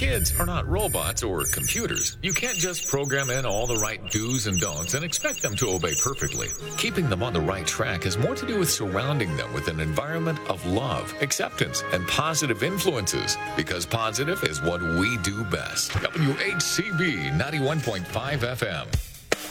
Kids are not robots or computers. You can't just program in all the right do's and don'ts and expect them to obey perfectly. Keeping them on the right track has more to do with surrounding them with an environment of love, acceptance, and positive influences, because positive is what we do best. WHCB 91.5 FM.